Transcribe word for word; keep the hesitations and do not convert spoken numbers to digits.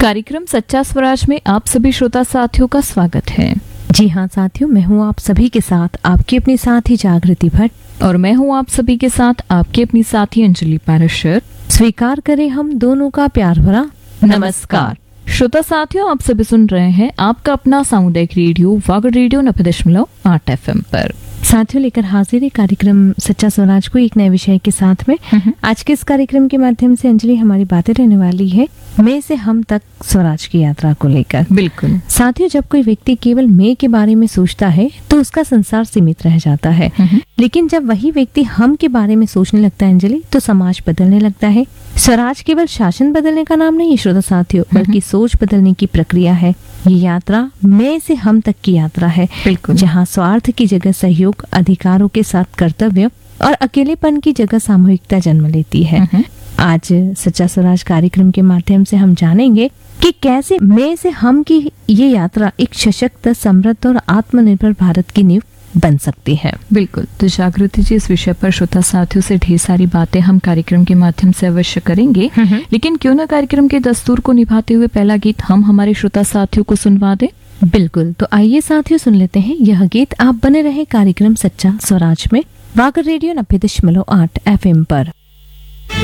कार्यक्रम सच्चा स्वराज में आप सभी श्रोता साथियों का स्वागत है। जी हाँ साथियों, मैं हूँ आप सभी के साथ आपकी अपनी साथी जागृति भट्ट और मैं हूँ आप सभी के साथ आपकी अपनी साथी अंजलि पाराशर। स्वीकार करें हम दोनों का प्यार भरा नमस्कार। श्रोता साथियों, आप सभी सुन रहे हैं आपका अपना सामुदायिक रेडियो वागड़ रेडियो नब्बे दशमलव आठ एफ एम पर। साथियों लेकर हाजिर है कार्यक्रम सच्चा स्वराज को एक नए विषय के साथ में। आज के इस कार्यक्रम के माध्यम से अंजलि हमारी बातें रहने वाली है मैं से हम तक स्वराज की यात्रा को लेकर। बिल्कुल साथियों, जब कोई व्यक्ति केवल मैं के बारे में सोचता है तो उसका संसार सीमित रह जाता है, लेकिन जब वही व्यक्ति हम के बारे में सोचने लगता है अंजलि, तो समाज बदलने लगता है। स्वराज केवल शासन बदलने का नाम नहीं है श्रोता साथियों, बल्कि सोच बदलने की प्रक्रिया है। ये यात्रा मैं से हम तक की यात्रा है, जहाँ स्वार्थ की जगह सहयोग, अधिकारों के साथ कर्तव्य और अकेलेपन की जगह सामूहिकता जन्म लेती है। आज सच्चा स्वराज कार्यक्रम के माध्यम से हम जानेंगे कि कैसे मैं से हम की ये यात्रा एक सशक्त, समृद्ध और आत्मनिर्भर भारत की नींव बन सकती है। बिल्कुल, तो जागृति जी, इस विषय पर श्रोता साथियों से ढेर सारी बातें हम कार्यक्रम के माध्यम से अवश्य करेंगे, लेकिन क्यों न कार्यक्रम के दस्तूर को निभाते हुए पहला गीत हम हमारे श्रोता साथियों को सुनवा दें। बिल्कुल, तो आइए साथियों सुन लेते हैं यह गीत। आप बने रहे कार्यक्रम सच्चा स्वराज में वागड़ रेडियो नब्बे दशमलव आठ एफ एम पर।